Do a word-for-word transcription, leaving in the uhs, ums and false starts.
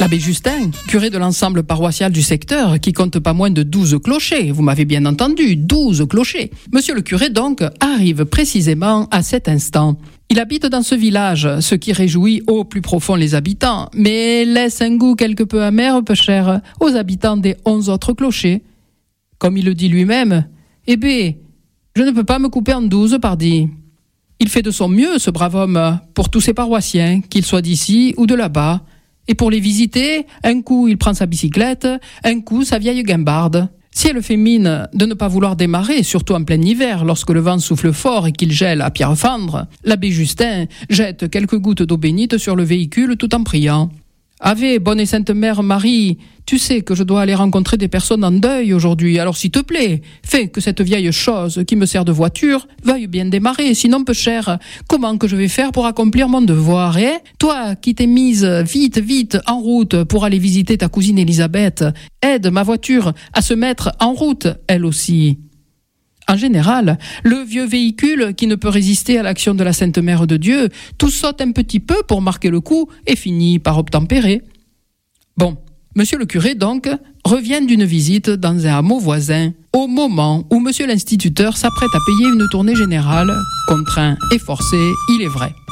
L'abbé Justin, curé de l'ensemble paroissial du secteur, qui compte pas moins de douze clochers, vous m'avez bien entendu, douze clochers. Monsieur le curé, donc, arrive précisément à cet instant. Il habite dans ce village, ce qui réjouit au plus profond les habitants, mais laisse un goût quelque peu amer, peu cher, aux habitants des onze autres clochers. Comme il le dit lui-même, « Eh bien, je ne peux pas me couper en douze, pardi. » Il fait de son mieux, ce brave homme, pour tous ses paroissiens, qu'ils soient d'ici ou de là-bas. Et pour les visiter, un coup il prend sa bicyclette, un coup sa vieille guimbarde. Si elle fait mine de ne pas vouloir démarrer, surtout en plein hiver, lorsque le vent souffle fort et qu'il gèle à pierre fendre, l'abbé Justin jette quelques gouttes d'eau bénite sur le véhicule tout en priant. « Ave, bonne et sainte Mère Marie, tu sais que je dois aller rencontrer des personnes en deuil aujourd'hui, alors s'il te plaît, fais que cette vieille chose qui me sert de voiture veuille bien démarrer, sinon peu cher, comment que je vais faire pour accomplir mon devoir, hein? Toi qui t'es mise vite, vite en route pour aller visiter ta cousine Elisabeth, aide ma voiture à se mettre en route, elle aussi. » En général, le vieux véhicule qui ne peut résister à l'action de la Sainte Mère de Dieu, tout saute un petit peu pour marquer le coup et finit par obtempérer. Bon, monsieur le curé, donc, revient d'une visite dans un hameau voisin, au moment où monsieur l'instituteur s'apprête à payer une tournée générale, contraint et forcé, il est vrai.